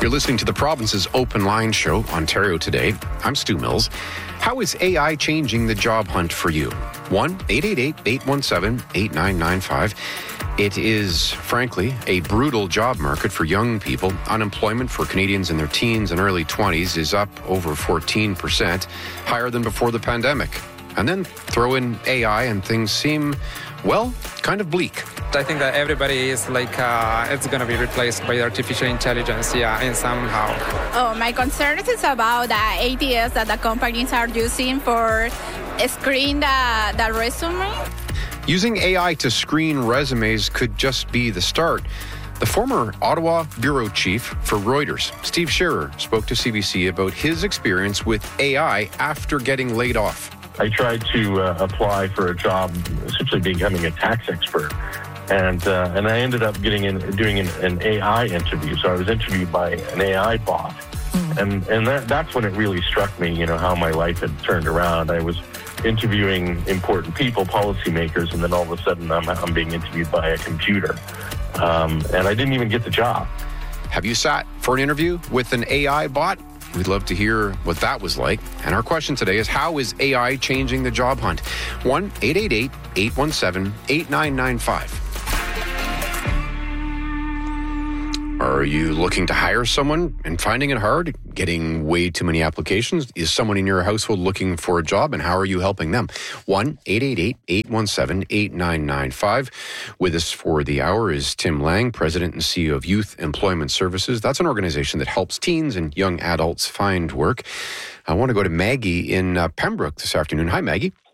You're listening to the province's open line show, Ontario Today. I'm Stu Mills. How is AI changing the job hunt for you? 1-888-817-8995. It is, frankly, a brutal job market for young people. Unemployment for Canadians in their teens and early 20s is up over 14%, higher than before the pandemic. And then throw in AI and things seem, well, kind of bleak. I think that everybody is it's going to be replaced by artificial intelligence, and somehow. Oh, my concern is about the ATS that the companies are using for screen the resume. Using AI to screen resumes could just be the start. The former Ottawa bureau chief for Reuters, Steve Shearer, spoke to CBC about his experience with AI after getting laid off. I tried to apply for a job, essentially becoming a tax expert. And I ended up doing an AI interview. So I was interviewed by an AI bot. And that's when it really struck me, how my life had turned around. I was interviewing important people, policymakers, and then all of a sudden I'm being interviewed by a computer. And I didn't even get the job. Have you sat for an interview with an AI bot? We'd love to hear what that was like. And our question today is, how is AI changing the job hunt? 1-888-817-8995. Are you looking to hire someone and finding it hard? Getting way too many applications? Is someone in your household looking for a job, and how are you helping them? 1-888-817-8995. With us for the hour is Tim Lang, President and CEO of Youth Employment Services. That's an organization that helps teens and young adults find work. I want to go to Maggie in Pembroke this afternoon. Hi, Maggie.